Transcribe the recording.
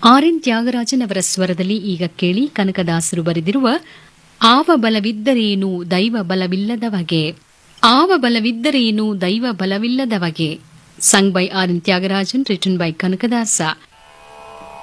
R N Thyagarajan ಅವರ ಸ್ವರದಲ್ಲಿ ಈಗ ಕೇಳಿ ಕನಕದಾಸರು ಬರೆದಿರುವ ಆವ ಬಲವಿದ್ದರೇನು ದೈವ ಬಲವಿಲ್ಲದವಗೆ, ಆವ ಬಲವಿದ್ದರೇನು ದೈವ ಬಲವಿಲ್ಲದವಗೆ, sung by R N Thyagarajan, written by Kanakadasa.